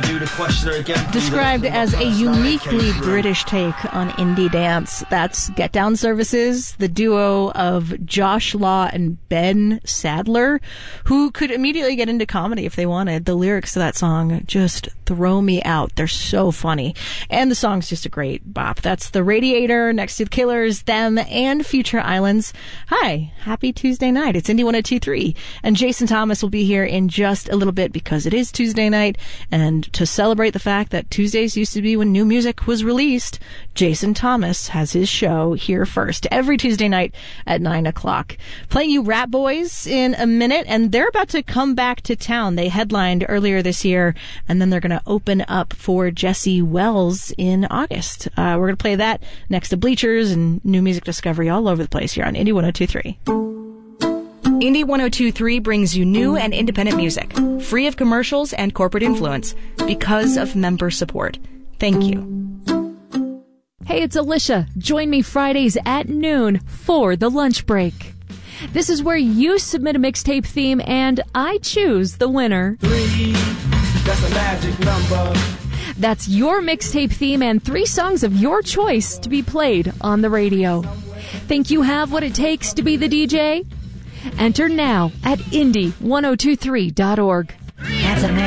do the question again. Described as a uniquely British take on indie dance. That's Get Down Services, the duo of Josh Law and Ben Sadler, who could immediately get into comedy if they wanted. The lyrics to that song just throw me out. They're so funny. And the song's just a great bop. That's The Radiator, next to The Killers, Them, and Future Islands. Hi, happy Tuesday night. It's Indie 102.3. And Jason Thomas will be here in just a little bit because it is Tuesday night. And to celebrate the fact that Tuesdays used to be when new music was released, Jason Thomas has his show here first every Tuesday night at 9 o'clock. Playing you Rat Boys in a minute, and they're about to come back to town. They headlined earlier this year, and then they're going to open up for Jesse Wells in August. We're going to play that next to Bleachers and new music discovery all over the place here on Indie 102.3. Indie 102.3 brings you new and independent music, free of commercials and corporate influence, because of member support. Thank you. Hey, it's Alicia. Join me Fridays at noon for the lunch break. This is where you submit a mixtape theme and I choose the winner. 3, that's a magic number. That's your mixtape theme and 3 songs of your choice to be played on the radio. Think you have what it takes to be the DJ? Enter now at indie1023.org.